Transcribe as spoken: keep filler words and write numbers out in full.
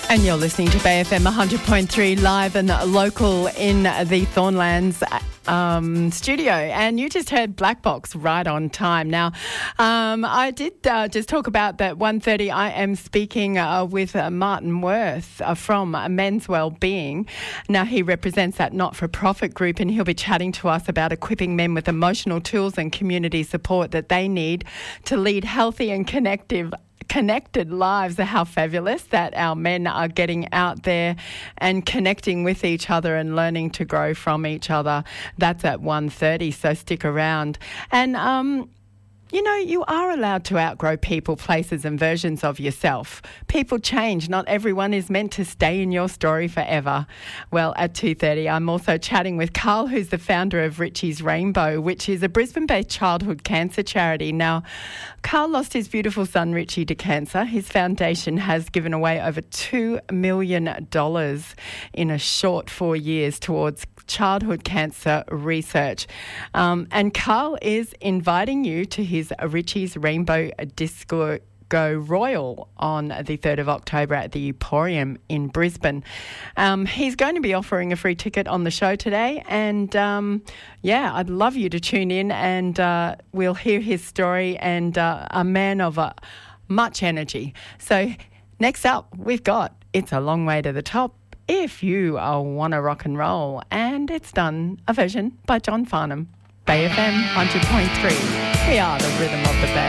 And you're listening to Bay F M one hundred point three live and local in the Thornlands um, studio. And you just heard Black Box right on time. Now, um, I did uh, just talk about that one thirty. I am speaking uh, with uh, Martin Worth uh, from Men's Wellbeing. Now, he represents that not-for-profit group, and he'll be chatting to us about equipping men with emotional tools and community support that they need to lead healthy and connective connected lives. How fabulous that our men are getting out there and connecting with each other and learning to grow from each other. That's at one thirty, so stick around. And um you know, you are allowed to outgrow people, places and versions of yourself. People change. Not everyone is meant to stay in your story forever. Well, at two thirty, I'm also chatting with Carl, who's the founder of Richie's Rainbow, which is a Brisbane-based childhood cancer charity. Now, Carl lost his beautiful son, Richie, to cancer. His foundation has given away over two million dollars in a short four years towards childhood cancer research. Um, and Carl is inviting you to his Richie's Rainbow Disco Go Royal on the third of October at the Emporium in Brisbane. Um, he's going to be offering a free ticket on the show today, and um, yeah, I'd love you to tune in, and uh, we'll hear his story, and uh, a man of uh, much energy. So next up, we've got It's a Long Way to the Top, if you uh, want to rock and roll, and it's done, a version by John Farnham. Bay F M one hundred point three. We are the rhythm of the Bay.